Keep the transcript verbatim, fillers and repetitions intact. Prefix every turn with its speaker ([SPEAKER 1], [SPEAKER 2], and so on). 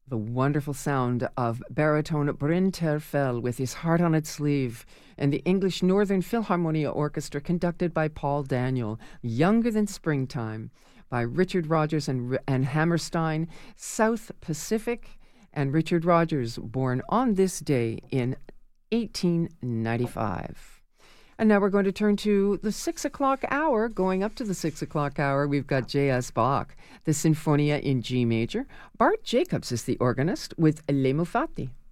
[SPEAKER 1] The wonderful sound of baritone Bryn Terfel with his heart on its sleeve, and the English Northern Philharmonia Orchestra conducted by Paul Daniel, Younger Than Springtime, by Richard Rogers and, and Hammerstein, South Pacific, and Richard Rogers, born on this day in eighteen ninety-five. And now we're going to turn to the six o'clock hour. Going up to the six o'clock hour, we've got J S. Bach, the Sinfonia in G major. Bart Jacobs is the organist with Le Mufati.